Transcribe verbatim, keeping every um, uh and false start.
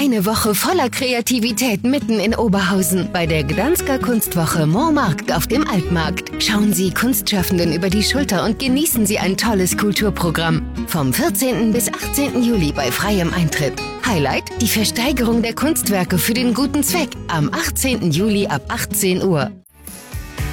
Eine Woche voller Kreativität mitten in Oberhausen bei der Gdansker Kunstwoche Montmarkt auf dem Altmarkt. Schauen Sie Kunstschaffenden über die Schulter und genießen Sie ein tolles Kulturprogramm. Vom vierzehnten bis achtzehnten Juli bei freiem Eintritt. Highlight: die Versteigerung der Kunstwerke für den guten Zweck am achtzehnten Juli ab achtzehn Uhr.